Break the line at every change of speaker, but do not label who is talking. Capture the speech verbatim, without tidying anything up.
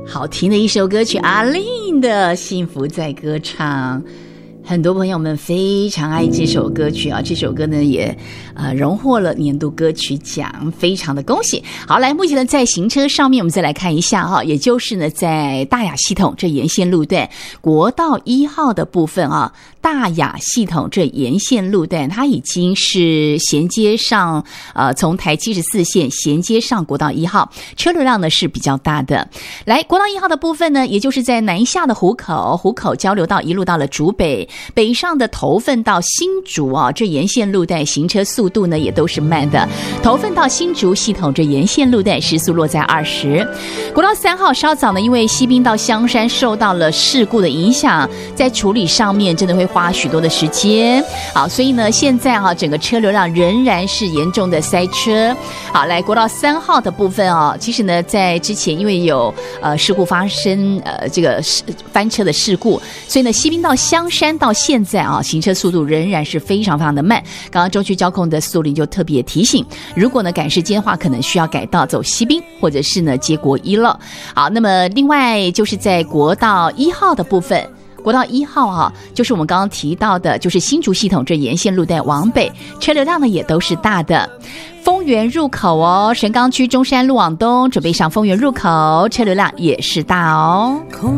好听的一首歌曲，阿令的《幸福在歌唱》。很多朋友们非常爱这首歌曲啊，这首歌呢也呃荣获了年度歌曲奖，非常的恭喜。好，来，目前呢在行车上面，我们再来看一下哈，也就是呢在大雅系统这沿线路段国道一号的部分啊，大雅系统这沿线路段，它已经是衔接上呃从台七十四线衔接上国道一号，车流量呢是比较大的。来，国道一号的部分呢，也就是在南下的湖口湖口交流道一路到了竹北。北上的头份到新竹啊，这沿线路段行车速度呢也都是慢的。头份到新竹系统这沿线路段时速落在二十。国道三号稍早呢，因为西滨到香山受到了事故的影响，在处理上面真的会花许多的时间。好，所以呢现在啊整个车流量仍然是严重的塞车。好，来国道三号的部分啊，其实呢在之前因为有呃事故发生，呃这个翻车的事故，所以呢西滨到香山到现在啊，行车速度仍然是非常非常的慢。刚刚中区交控的速林就特别提醒，如果呢赶时间的话，可能需要改道走西滨，或者是呢接国一了。好，那么另外就是在国道一号的部分。国道一号啊，就是我们刚刚提到的，就是新竹系统这沿线路段往北，车流量呢也都是大的。丰原入口哦，神冈区中山路往东，准备上丰原入口，车流量也是大哦。